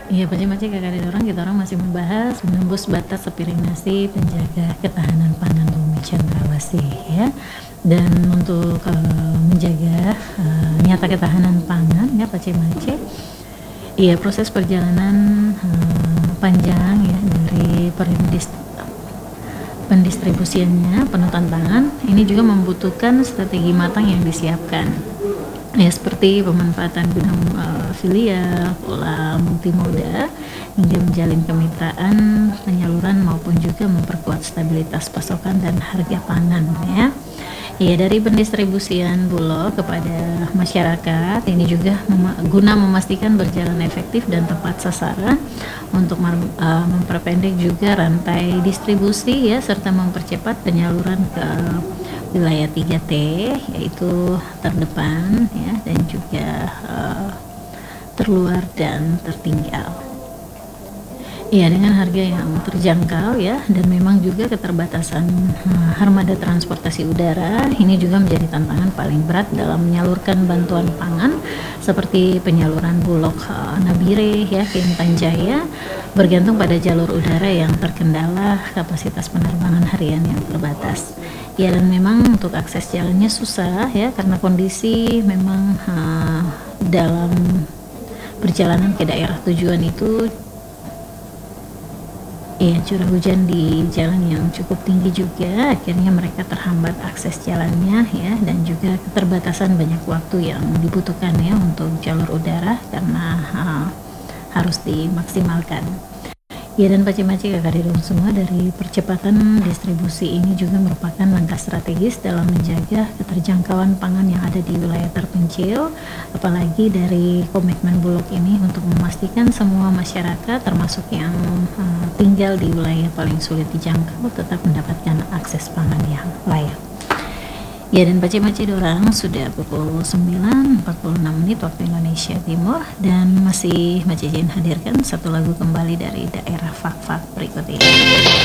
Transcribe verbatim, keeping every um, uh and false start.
Iya, pacik-pacik kakak orang kita orang masih membahas menembus batas sepiring nasi penjaga ketahanan pangan bumi cendrawasih ya. Dan untuk uh, menjaga uh, nyata ketahanan pangan ya pacik-pacik. Iya, proses perjalanan uh, panjang ya dari perindis pendistribusiannya penutupan pangan ini juga membutuhkan strategi matang yang disiapkan. Ya, seperti pemanfaatan gudang uh, filial, pola multimoda hingga menjalin kemitraan penyaluran maupun juga memperkuat stabilitas pasokan dan harga pangan ya. Ya, dari pendistribusian Bulog kepada masyarakat ini juga mem- guna memastikan berjalan efektif dan tepat sasaran untuk mar- uh, memperpendek juga rantai distribusi ya serta mempercepat penyaluran ke wilayah tiga T yaitu terdepan ya dan juga uh, terluar dan tertinggal. Ya, dengan harga yang terjangkau ya dan memang juga keterbatasan uh, armada transportasi udara ini juga menjadi tantangan paling berat dalam menyalurkan bantuan pangan seperti penyaluran Bulog uh, Nabire ya ke Intan Jaya bergantung pada jalur udara yang terkendala kapasitas penerbangan harian yang terbatas. Ya, dan memang untuk akses jalannya susah ya karena kondisi memang uh, dalam perjalanan ke daerah tujuan itu ya curah hujan di jalan yang cukup tinggi juga akhirnya mereka terhambat akses jalannya ya dan juga keterbatasan banyak waktu yang dibutuhkan ya untuk jalur udara karena uh, harus dimaksimalkan. Ya, dan pacik-pacik kakak diri semua dari percepatan distribusi ini juga merupakan langkah strategis dalam menjaga keterjangkauan pangan yang ada di wilayah terpencil, apalagi dari komitmen Bulog ini untuk memastikan semua masyarakat termasuk yang uh, tinggal di wilayah paling sulit dijangkau tetap mendapatkan akses pangan yang layak. Ya, dan pacik-pacik dorang sudah pukul sembilan empat puluh enam menit waktu Indonesia Timur dan masih Macicin hadirkan satu lagu kembali dari daerah Fak-Fak berikut ini.